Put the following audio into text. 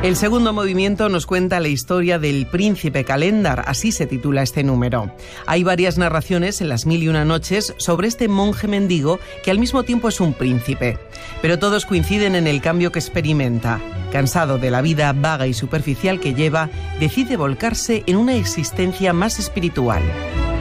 El segundo movimiento nos cuenta la historia del príncipe Calendar, así se titula este número. Hay varias narraciones en las 1001 noches sobre este monje mendigo que al mismo tiempo es un príncipe, pero todos coinciden en el cambio que experimenta. Cansado de la vida vaga y superficial que lleva, decide volcarse en una existencia más espiritual.